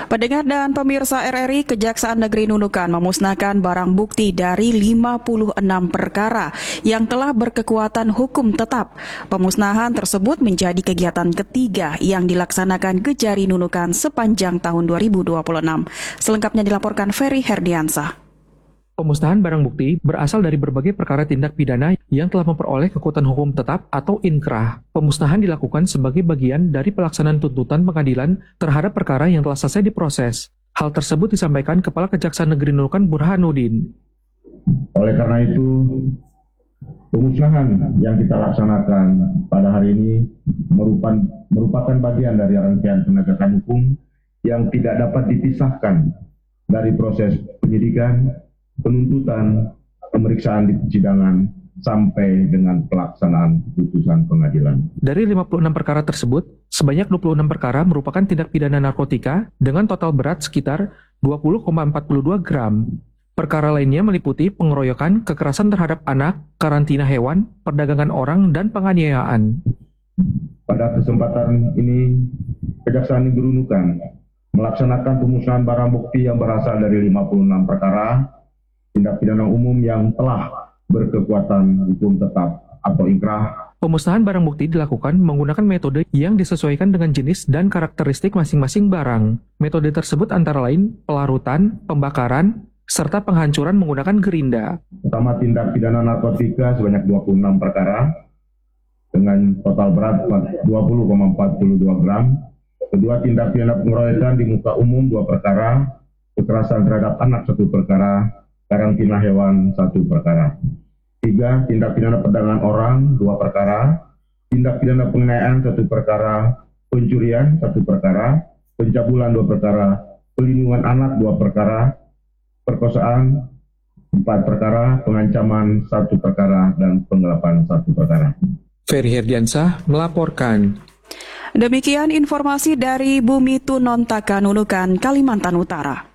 Pendengar dan pemirsa RRI, Kejaksaan Negeri Nunukan memusnahkan barang bukti dari 56 perkara yang telah berkekuatan hukum tetap. Pemusnahan tersebut menjadi kegiatan ketiga yang dilaksanakan Kejari Nunukan sepanjang tahun 2026. Selengkapnya dilaporkan Ferry Herdiansah. Pemusnahan barang bukti berasal dari berbagai perkara tindak pidana yang telah memperoleh kekuatan hukum tetap atau inkrah. Pemusnahan dilakukan sebagai bagian dari pelaksanaan tuntutan pengadilan terhadap perkara yang telah selesai diproses. Hal tersebut disampaikan Kepala Kejaksaan Negeri Nunukan Burhanuddin. Oleh karena itu, pemusnahan yang kita laksanakan pada hari ini merupakan bagian dari rangkaian penegakan hukum yang tidak dapat dipisahkan dari proses penyidikan, penuntutan, pemeriksaan di persidangan, sampai dengan pelaksanaan putusan pengadilan. Dari 56 perkara tersebut, sebanyak 26 perkara merupakan tindak pidana narkotika dengan total berat sekitar 20,42 gram. Perkara lainnya meliputi pengeroyokan, kekerasan terhadap anak, karantina hewan, perdagangan orang, dan penganiayaan. Pada kesempatan ini, Kejaksaan Negeri Nunukan melaksanakan pemusnahan barang bukti yang berasal dari 56 perkara tindak pidana umum yang telah berkekuatan hukum tetap atau inkrah. Pemusnahan barang bukti dilakukan menggunakan metode yang disesuaikan dengan jenis dan karakteristik masing-masing barang. Metode tersebut antara lain pelarutan, pembakaran, serta penghancuran menggunakan gerinda. Pertama, tindak pidana narkotika sebanyak 26 perkara dengan total berat 20,42 gram. Kedua, tindak pidana pengeroyokan di muka umum 2 perkara, kekerasan terhadap anak 1 perkara, karantina hewan 1 perkara. 3. Tindak pidana perdagangan orang 2 perkara, tindak pidana penganiayaan 1 perkara, pencurian 1 perkara, pencabulan 2 perkara, pelindungan anak 2 perkara, perkosaan 4 perkara, pengancaman 1 perkara, dan penggelapan 1 perkara. Ferry Herdiansah melaporkan. Demikian informasi dari Bumi Tunontaka Nunukan, Kalimantan Utara.